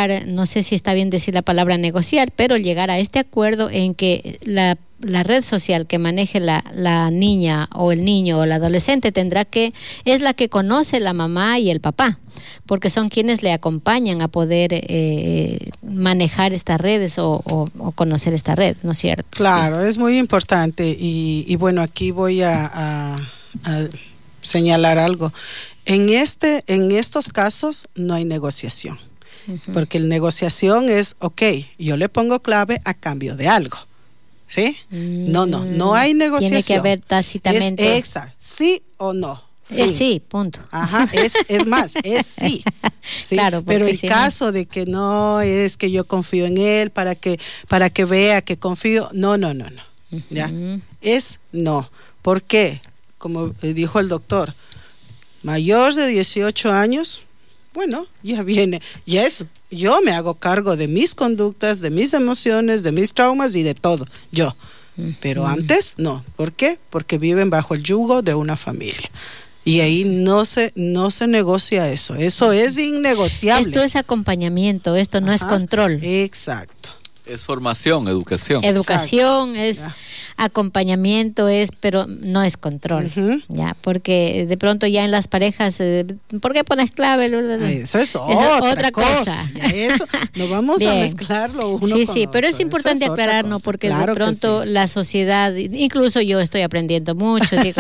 llegar, no sé si está bien decir la palabra negociar, pero llegar a este acuerdo en que la red social que maneje la niña o el niño o el adolescente es la que conoce la mamá y el papá, porque son quienes le acompañan a poder manejar estas redes o conocer esta red, ¿no es cierto? Claro, es muy importante y bueno, aquí voy a señalar algo. En estos casos no hay negociación, porque la negociación es, yo le pongo clave a cambio de algo, ¿sí? No hay negociación. Tiene que haber tácitamente. Exacto, sí o no. Es sí, punto. Ajá, es más, es sí. ¿Sí? Claro, pero el si caso de que no es que yo confío en él para que vea que confío, no. ¿Ya? Es no. ¿Por qué? Como dijo el doctor, mayor de 18 años, bueno, ya viene, yo me hago cargo de mis conductas, de mis emociones, de mis traumas y de todo, yo. Pero antes no. ¿Por qué? Porque viven bajo el yugo de una familia. Y ahí no se negocia eso. Eso es innegociable. Esto es acompañamiento, esto no es control. Exacto. Es formación, educación. Educación es acompañamiento, pero no es control. Ya, porque de pronto ya en las parejas, ¿por qué pones clave? Eso es otra cosa. Ya eso, no vamos a mezclarlo uno con Sí, pero es importante aclararnos porque claro, de pronto la sociedad, incluso yo estoy aprendiendo mucho, digo,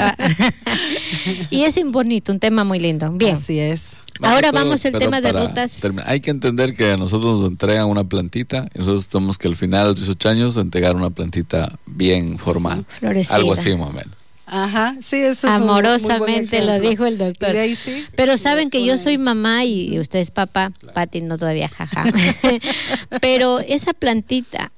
y es bonito, un tema muy lindo. Bien. Así es. Ahora vamos al tema de rutas. Hay que entender que a nosotros nos entregan una plantita y nosotros tenemos que al final de los 18 años entregar una plantita bien formal. Florecida. Algo así más o menos. Ajá, sí, eso es amorosamente lo dijo el doctor. Ahí sí, pero saben que yo soy mamá y usted es papá, claro. Pati no todavía, jaja. Pero esa plantita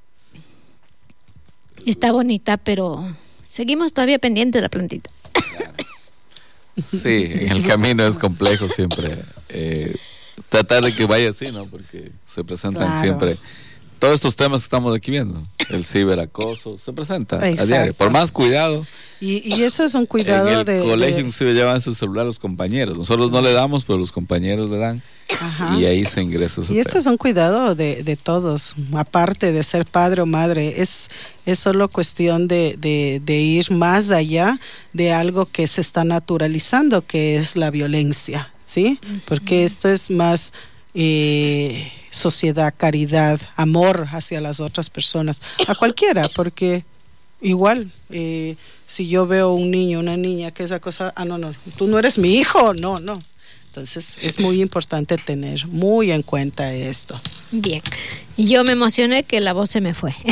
está bonita, pero seguimos todavía pendientes de la plantita. Claro. Sí, en el camino es complejo siempre tratar de que vaya así, ¿no? Porque se presentan siempre todos estos temas que estamos aquí viendo. El ciberacoso se presenta a diario, por más cuidado. Y eso es un cuidado en el colegio inclusive llevan su celular los compañeros. Nosotros no le damos, pero los compañeros le dan. Ajá. Y ahí se ingresa ese y esto es un cuidado de todos, aparte de ser padre o madre, es solo cuestión de ir más allá de algo que se está naturalizando, que es la violencia, ¿sí? Porque esto es más sociedad, caridad, amor hacia las otras personas, a cualquiera, porque igual si yo veo un niño, una niña, que esa cosa, no, tú no eres mi hijo, no. Entonces es muy importante tener muy en cuenta esto. Bien, yo me emocioné que la voz se me fue.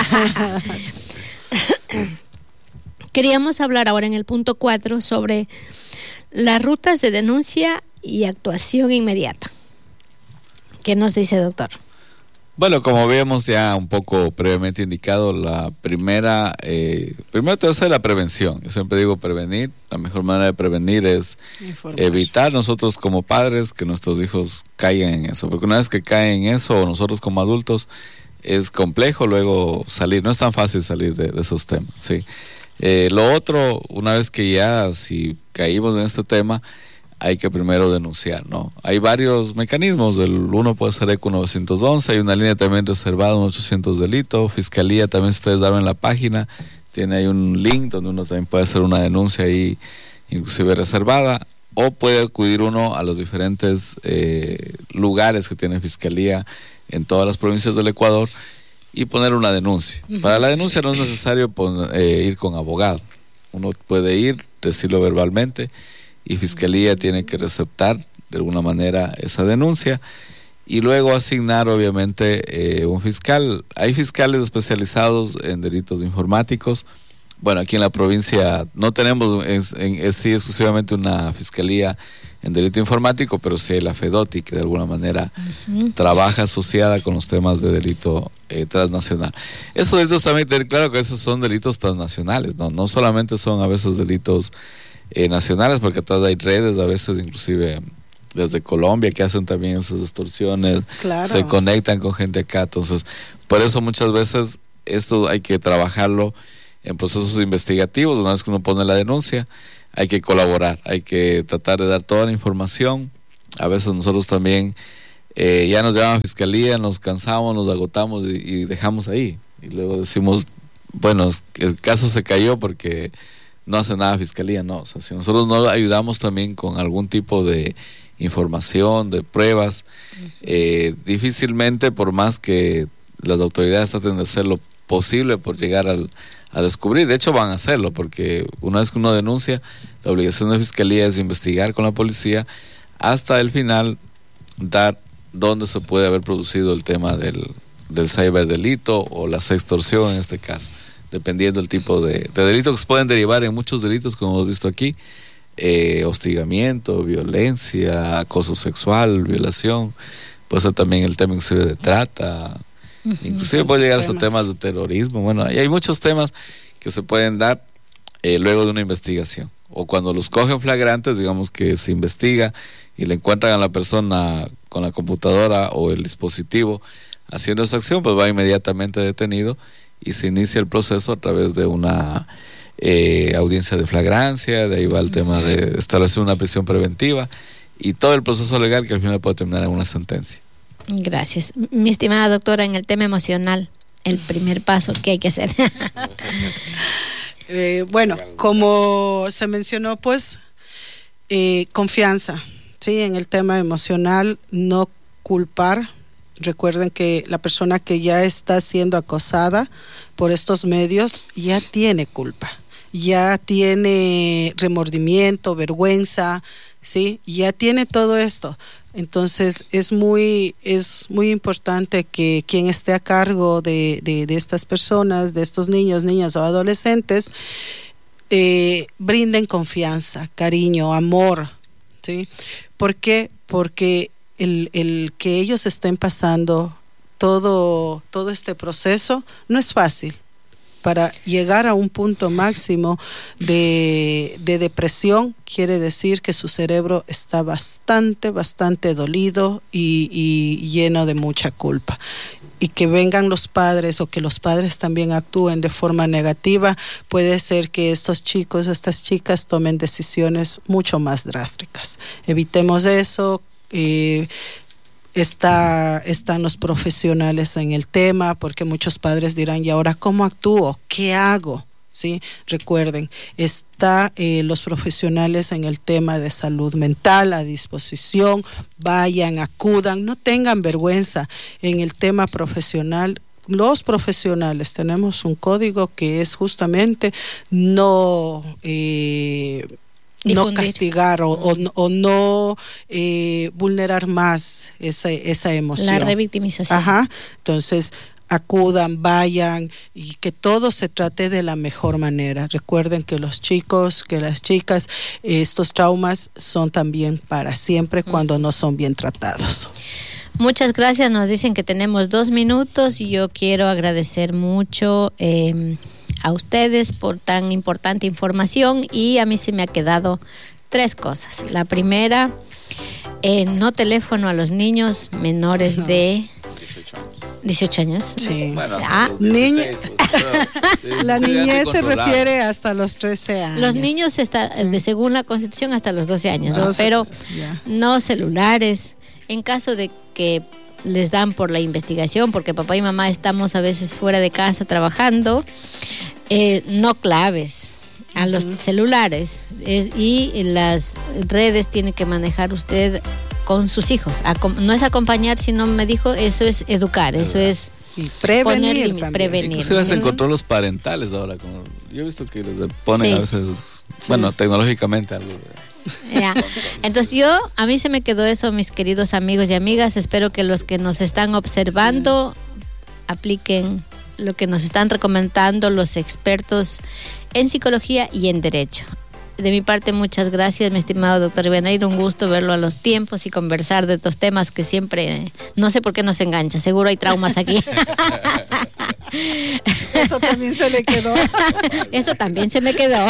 Queríamos hablar ahora en el punto 4 sobre las rutas de denuncia y actuación inmediata. ¿Qué nos dice, doctor? Bueno, como habíamos ya un poco previamente indicado, la primero todo eso es la prevención. Yo siempre digo prevenir. La mejor manera de prevenir es evitar nosotros como padres que nuestros hijos caigan en eso. Porque una vez que caen en eso, o nosotros como adultos, es complejo luego salir. No es tan fácil salir de esos temas, ¿sí? Lo otro, una vez que ya si caímos en este tema, hay que primero denunciar, ¿no? Hay varios mecanismos. Uno puede ser ECO 911, hay una línea también reservada, un 800 delito. Fiscalía también, si ustedes dan en la página, tiene ahí un link donde uno también puede hacer una denuncia ahí, inclusive reservada, o puede acudir uno a los diferentes lugares que tiene Fiscalía en todas las provincias del Ecuador y poner una denuncia. Para la denuncia no es necesario ir con abogado. Uno puede ir, decirlo verbalmente, y Fiscalía tiene que receptar de alguna manera esa denuncia y luego asignar obviamente un fiscal. Hay fiscales especializados en delitos informáticos. Bueno, aquí en la provincia no tenemos sí exclusivamente una fiscalía en delito informático, pero sí hay la FEDOTI, que de alguna manera trabaja asociada con los temas de delito transnacional. Estos delitos también, claro que esos son delitos transnacionales, no solamente son a veces delitos nacionales, porque atrás hay redes a veces inclusive desde Colombia que hacen también esas extorsiones, claro. Se conectan con gente acá, entonces por eso muchas veces esto hay que trabajarlo en procesos investigativos. Una vez que uno pone la denuncia, hay que colaborar, hay que tratar de dar toda la información. A veces nosotros también ya nos llaman a fiscalía, nos cansamos, nos agotamos y dejamos ahí. Y luego decimos, bueno, el caso se cayó porque no hace nada fiscalía. No, o sea, si nosotros no ayudamos también con algún tipo de información, de pruebas, difícilmente, por más que las autoridades traten de hacer lo posible por llegar a descubrir, de hecho van a hacerlo, porque una vez que uno denuncia, la obligación de fiscalía es investigar con la policía hasta el final, dar dónde se puede haber producido el tema del ciberdelito o la sextorsión en este caso, dependiendo del tipo de delito que se pueden derivar en muchos delitos, como hemos visto aquí, hostigamiento, violencia, acoso sexual, violación, puede ser también el tema inclusive de trata, inclusive puede llegar hasta temas de terrorismo. Bueno, hay muchos temas que se pueden dar luego de una investigación, o cuando los cogen flagrantes, digamos que se investiga y le encuentran a la persona con la computadora o el dispositivo haciendo esa acción, pues va inmediatamente detenido y se inicia el proceso a través de una audiencia de flagrancia. De ahí va el tema de establecer una prisión preventiva y todo el proceso legal que al final puede terminar en una sentencia. Gracias. Mi estimada doctora, en el tema emocional, el primer paso que hay que hacer. Bueno, como se mencionó, pues confianza, ¿sí? En el tema emocional, no culpar. Recuerden que la persona que ya está siendo acosada por estos medios ya tiene culpa, ya tiene remordimiento, vergüenza, ¿sí? Ya tiene todo esto. Entonces es muy importante que quien esté a cargo de estas personas, de estos niños, niñas o adolescentes, brinden confianza, cariño, amor, ¿sí? ¿Por qué? Porque el que ellos estén pasando todo este proceso no es fácil. Para llegar a un punto máximo de depresión, quiere decir que su cerebro está bastante dolido y lleno de mucha culpa. Y que vengan los padres o que los padres también actúen de forma negativa, puede ser que estos chicos, estas chicas tomen decisiones mucho más drásticas. Evitemos eso. Están los profesionales en el tema, porque muchos padres dirán, ¿y ahora cómo actúo? ¿Qué hago? ¿Sí? Recuerden, están los profesionales en el tema de salud mental a disposición. Vayan, acudan, no tengan vergüenza en el tema profesional. Los profesionales tenemos un código que es justamente no castigar o no vulnerar más esa emoción. La revictimización. Ajá. Entonces, acudan, vayan y que todo se trate de la mejor manera. Recuerden que los chicos, que las chicas, estos traumas son también para siempre cuando no son bien tratados. Muchas gracias. Nos dicen que tenemos 2 minutos y yo quiero agradecer mucho a ustedes por tan importante información, y a mí se me ha quedado 3 cosas. La primera, no teléfono a los niños menores de 18 años. Sí. Bueno, la niñez se refiere hasta los 13 años. Los niños según la Constitución hasta los 12 años, ¿no? Pero no celulares. En caso de que les dan por la investigación, porque papá y mamá estamos a veces fuera de casa trabajando, no claves a los celulares, y las redes tiene que manejar usted con sus hijos. No es acompañar, sino me dijo, eso es educar, eso es prevenir. Inclusive hacen controles parentales ahora, como yo he visto que les ponen a veces, bueno, tecnológicamente algo. Ya. Entonces a mí se me quedó eso, mis queridos amigos y amigas. Espero que los que nos están observando apliquen lo que nos están recomendando los expertos en psicología y en derecho. De mi parte, muchas gracias, mi estimado doctor Rivadeneira. Un gusto verlo a los tiempos y conversar de estos temas que siempre, no sé por qué nos engancha. Seguro hay traumas aquí. Eso también se le quedó. Eso también se me quedó.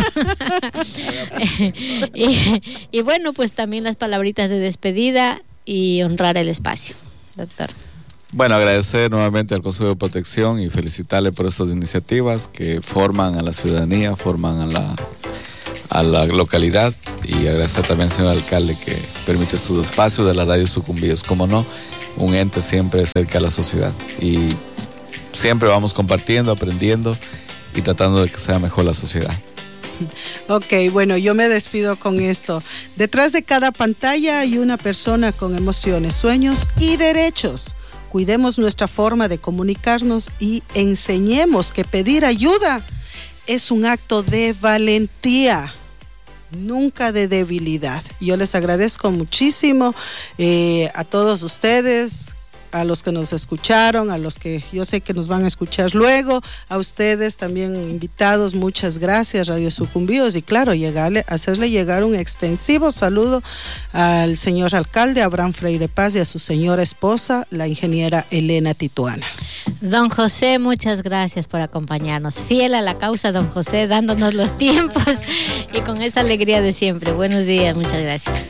y bueno, pues también las palabritas de despedida y honrar el espacio, doctor. Bueno, agradecer nuevamente al Consejo de Protección y felicitarle por estas iniciativas que forman a la ciudadanía, forman a la localidad y agradecer también al señor alcalde que permite estos espacios de la radio Sucumbíos. Como no, un ente siempre cerca a la sociedad y siempre vamos compartiendo, aprendiendo y tratando de que sea mejor la sociedad. Ok, bueno, yo me despido con esto. Detrás de cada pantalla hay una persona con emociones, sueños y derechos. Cuidemos nuestra forma de comunicarnos y enseñemos que pedir ayuda es un acto de valentía, nunca de debilidad. Yo les agradezco muchísimo a todos ustedes, a los que nos escucharon, a los que yo sé que nos van a escuchar luego, a ustedes también invitados, muchas gracias Radio Sucumbíos, y claro, hacerle llegar un extensivo saludo al señor alcalde Abraham Freire Paz y a su señora esposa, la ingeniera Elena Tituana. Don José, muchas gracias por acompañarnos. Fiel a la causa, don José, dándonos los tiempos y con esa alegría de siempre. Buenos días, muchas gracias.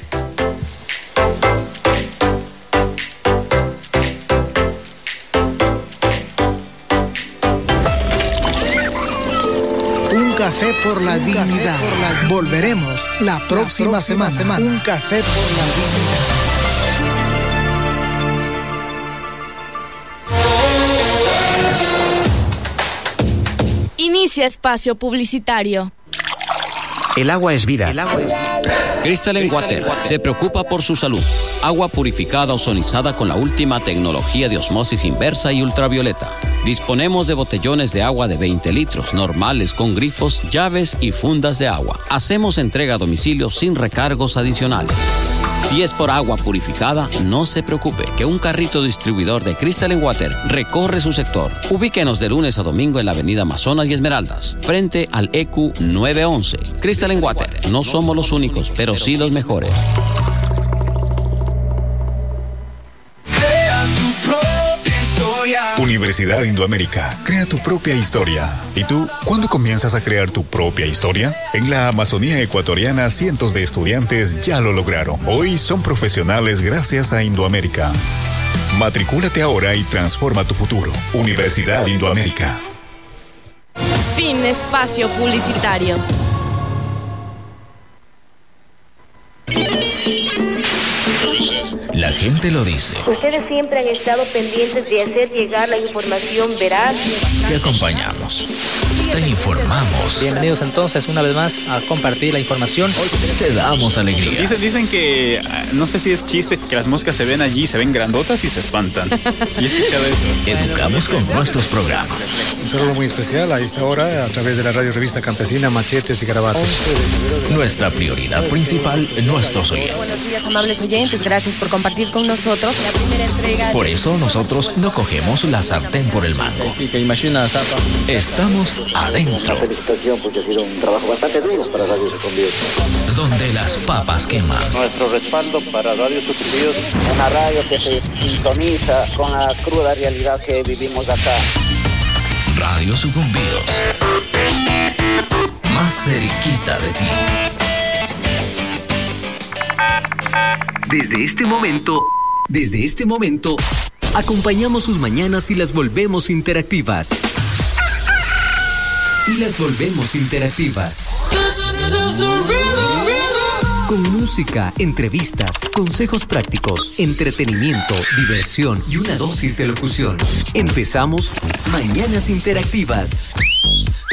Un café por la dignidad. Volveremos la próxima semana. Un café por la dignidad. Inicia espacio publicitario. El agua es vida. Crystalline Water se preocupa por su salud. Agua purificada ozonizada con la última tecnología de osmosis inversa y ultravioleta. Disponemos de botellones de agua de 20 litros, normales con grifos, llaves y fundas de agua. Hacemos entrega a domicilio sin recargos adicionales. Si es por agua purificada, no se preocupe, que un carrito distribuidor de Crystalline Water recorre su sector. Ubíquenos de lunes a domingo en la avenida Amazonas y Esmeraldas, frente al EQ 911. Crystalline Water, no somos los únicos, pero sí los mejores. Universidad Indoamérica, crea tu propia historia. ¿Y tú, cuándo comienzas a crear tu propia historia? En la Amazonía ecuatoriana, cientos de estudiantes ya lo lograron. Hoy son profesionales gracias a Indoamérica. Matricúlate ahora y transforma tu futuro. Universidad Indoamérica. Fin espacio publicitario. La gente lo dice. Ustedes siempre han estado pendientes de hacer llegar la información veraz. Te acompañamos. Te informamos. Bienvenidos entonces una vez más a compartir la información. Te damos alegría. Dicen que, no sé si es chiste, que las moscas se ven allí, se ven grandotas y se espantan. Y he escuchado eso. Educamos con nuestros programas. Un saludo muy especial a esta hora a través de la radio revista campesina Machetes y Garabatos. Nuestra prioridad principal, nuestros oyentes. Buenos días, amables oyentes. Gracias por compartir con nosotros la primera entrega. Por eso nosotros no cogemos la sartén por el mango. Estamos adentro. Felicitación porque ha sido un trabajo bastante duro para Radio Sucumbíos. Donde las papas queman. Nuestro respaldo para Radio Sucumbíos. Una radio que se sintoniza con la cruda realidad que vivimos acá. Radio Sucumbíos. Más cerquita de ti. Desde este momento, acompañamos sus mañanas y las volvemos interactivas. Con música, entrevistas, consejos prácticos, entretenimiento, diversión y una dosis de locución. Empezamos Mañanas Interactivas.